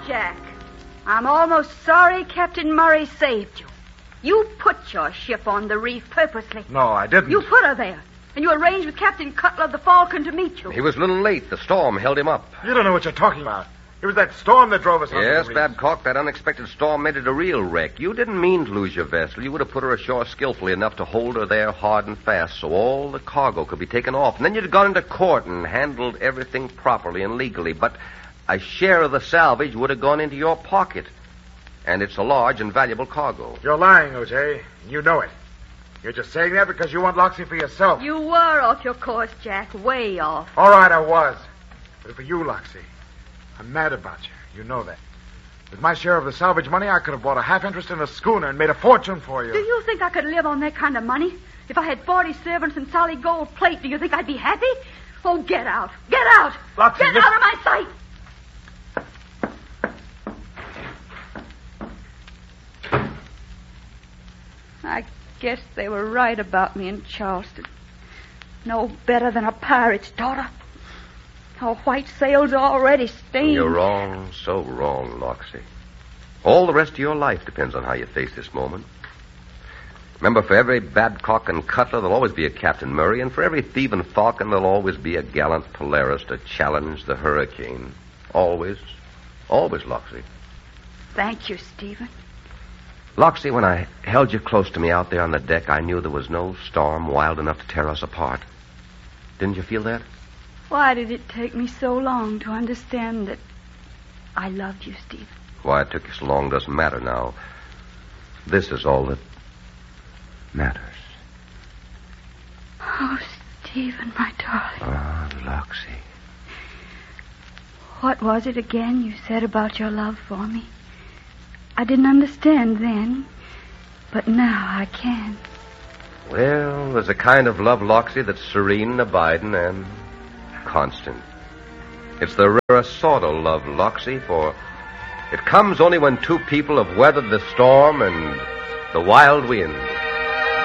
Jack. I'm almost sorry Captain Murray saved you. You put your ship on the reef purposely. No, I didn't. You put her there. And you arranged with Captain Cutler of the Falcon to meet you. He was a little late. The storm held him up. You don't know what you're talking about. It was that storm that drove us on. Yes, Babcock, that unexpected storm made it a real wreck. You didn't mean to lose your vessel. You would have put her ashore skillfully enough to hold her there hard and fast so all the cargo could be taken off. And then you'd have gone into court and handled everything properly and legally. But a share of the salvage would have gone into your pocket. And it's a large and valuable cargo. You're lying, O.J. You know it. You're just saying that because you want Loxie for yourself. You were off your course, Jack. Way off. All right, I was. But for you, Loxie, I'm mad about you. You know that. With my share of the salvage money, I could have bought a half interest in a schooner and made a fortune for you. Do you think I could live on that kind of money? If I had 40 servants and solid gold plate, do you think I'd be happy? Oh, get out. Get out. Loxie, get out of my sight. I guess they were right about me in Charleston. No better than a pirate's daughter. Our white sails are already stained. You're wrong, so wrong, Loxie. All the rest of your life depends on how you face this moment. Remember, for every Babcock and Cutler, there'll always be a Captain Murray, and for every thieving Falcon, there'll always be a gallant Polaris to challenge the hurricane. Always, always, Loxie. Thank you, Stephen. Loxie, when I held you close to me out there on the deck, I knew there was no storm wild enough to tear us apart. Didn't you feel that? Why did it take me so long to understand that I loved you, Stephen? Why it took you so long doesn't matter now. This is all that matters. Oh, Stephen, my darling. Ah, Loxie. What was it again you said about your love for me? I didn't understand then, but now I can. Well, there's a kind of love, Loxie, that's serene and abiding and constant. It's the rare sort of love, Loxie, for it comes only when two people have weathered the storm and the wild wind.